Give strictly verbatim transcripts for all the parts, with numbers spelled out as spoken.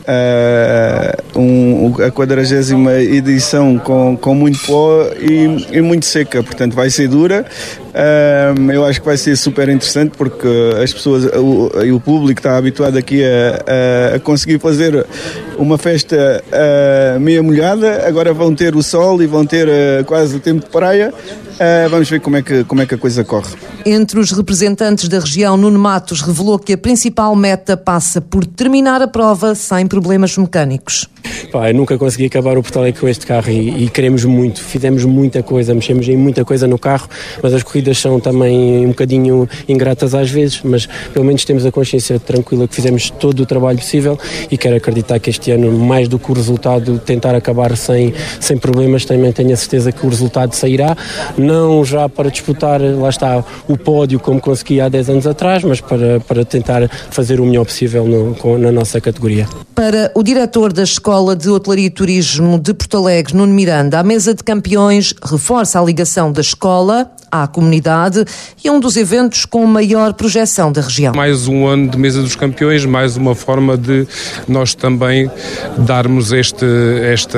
uh, um, a quadragésima edição com, com muito pó e, e muito seca, portanto vai ser dura. Uh, eu acho que vai ser super interessante porque as pessoas o, o público está habituado aqui a, a, a conseguir fazer uma festa uh, meia molhada, agora vão ter o sol e vão ter uh, quase o tempo de praia. Uh, vamos ver como é, que, como é que a coisa corre. Entre os representantes da região, Nuno Matos revelou que a principal meta passa por terminar a prova sem problemas mecânicos. Pá, eu nunca consegui acabar o Porto Alegre com este carro e, e queremos muito, fizemos muita coisa, mexemos em muita coisa no carro, mas as corridas são também um bocadinho ingratas às vezes, mas pelo menos temos a consciência tranquila que fizemos todo o trabalho possível e quero acreditar que este ano, mais do que o resultado, tentar acabar sem, sem problemas, também tenho a certeza que o resultado sairá, não já para disputar, lá está, o pódio como consegui há dez anos atrás, mas para, para tentar fazer o melhor possível no, com, na nossa categoria. Para o diretor da Escola de Hotelaria e Turismo de Porto Alegre, Nuno Miranda, a Mesa de Campeões reforça a ligação da escola à comunidade e é um dos eventos com maior projeção da região. Mais um ano de Mesa dos Campeões, mais uma forma de nós também darmos este, esta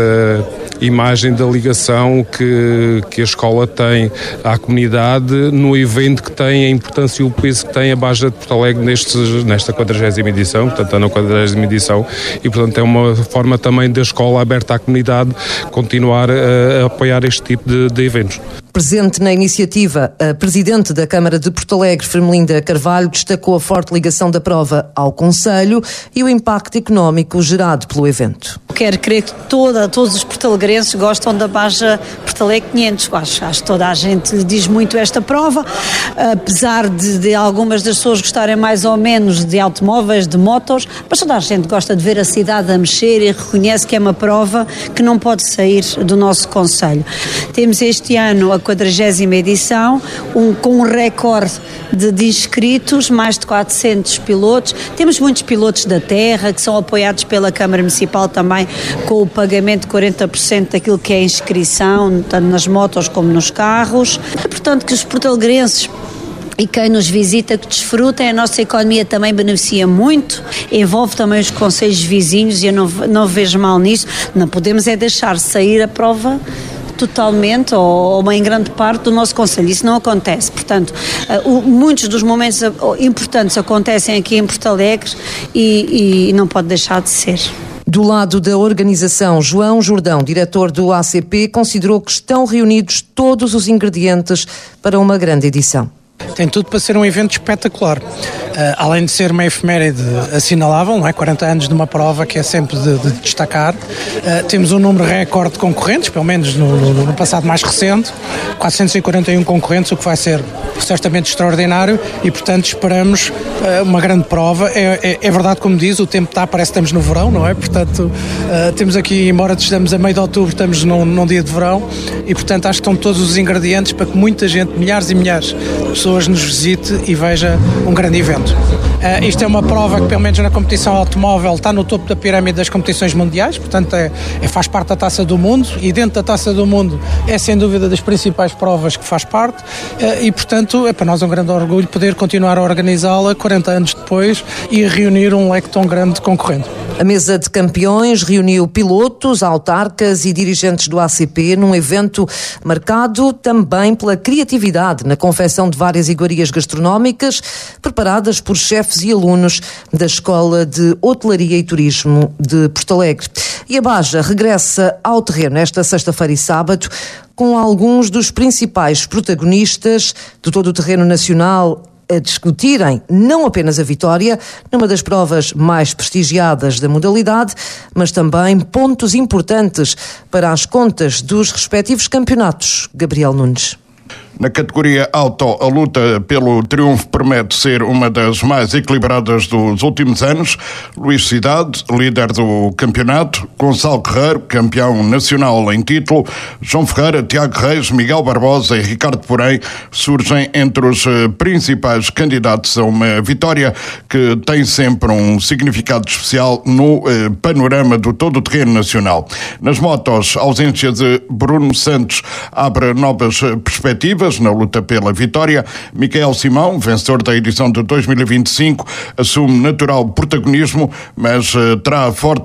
imagem da ligação que, que a escola tem à comunidade no evento que tem, a importância e o peso que tem a Baja de Porto Alegre nestes, nesta quadragésima edição, portanto está na quadragésima edição e portanto é uma forma também da escola aberta à comunidade continuar a, a apoiar este tipo de, de eventos. Presente na iniciativa, a Presidente da Câmara de Porto Alegre, Firmelinda Carvalho, destacou a forte ligação da prova ao Concelho e o impacto económico gerado pelo evento. Quero crer que toda, todos os portalegrenses gostam da Baja Porto Alegre quinhentos. Acho, acho que toda a gente diz muito esta prova, apesar de, de algumas das pessoas gostarem mais ou menos de automóveis, de motos, mas toda a gente gosta de ver a cidade a mexer e reconhece que é uma prova que não pode sair do nosso concelho. Temos este ano a quadragésima edição, um, com um recorde de, de inscritos, mais de quatrocentos pilotos. Temos muitos pilotos da terra que são apoiados pela Câmara Municipal também com o pagamento de quarenta por cento daquilo que é a inscrição, tanto nas motos como nos carros. Portanto, que os portalegrenses e quem nos visita que desfrutem, a nossa economia também beneficia muito, envolve também os concelhos vizinhos e eu não, não vejo mal nisso. Não podemos é deixar sair a prova totalmente ou uma em grande parte do nosso concelho. Isso não acontece. Portanto, uh, muitos dos momentos importantes acontecem aqui em Porto Alegre e, e não pode deixar de ser. Do lado da organização, João Jordão, diretor do A C P, considerou que estão reunidos todos os ingredientes para uma grande edição. Tem tudo para ser um evento espetacular. Uh, além de ser uma efeméride assinalável, não é? quarenta anos de uma prova que é sempre de, de destacar. Uh, temos um número recorde de concorrentes, pelo menos no, no, no passado mais recente, quatrocentos e quarenta e um concorrentes, o que vai ser certamente extraordinário e, portanto, esperamos uh, uma grande prova. É, é, é verdade, como diz, o tempo está, parece que estamos no verão, não é? Portanto, uh, temos aqui, embora estejamos a meio de outubro, estamos num, num dia de verão e, portanto, acho que estão todos os ingredientes para que muita gente, milhares e milhares de pessoas nos visite e veja um grande evento. Uh, isto é uma prova que, pelo menos na competição automóvel, está no topo da pirâmide das competições mundiais, portanto é, é, faz parte da Taça do Mundo e dentro da Taça do Mundo é sem dúvida das principais provas que faz parte uh, e, portanto, é para nós um grande orgulho poder continuar a organizá-la quarenta anos depois e reunir um leque tão grande de concorrente. A Mesa de Campeões reuniu pilotos, autarcas e dirigentes do A C P num evento marcado também pela criatividade na confecção de várias iguarias gastronómicas preparadas por chefes e alunos da Escola de Hotelaria e Turismo de Porto Alegre. E a Baja regressa ao terreno esta sexta-feira e sábado com alguns dos principais protagonistas de todo o terreno nacional a discutirem não apenas a vitória, numa das provas mais prestigiadas da modalidade, mas também pontos importantes para as contas dos respectivos campeonatos. Gabriel Nunes. Na categoria Auto, a luta pelo triunfo promete ser uma das mais equilibradas dos últimos anos. Luís Cidade, líder do campeonato, Gonçalo Guerreiro, campeão nacional em título, João Ferreira, Tiago Reis, Miguel Barbosa e Ricardo Porém surgem entre os principais candidatos a uma vitória que tem sempre um significado especial no eh, panorama do todo o terreno nacional. Nas motos, a ausência de Bruno Santos abre novas perspectivas na luta pela vitória. Miquel Simão, vencedor da edição de dois mil e vinte e cinco, assume natural protagonismo, mas uh, terá forte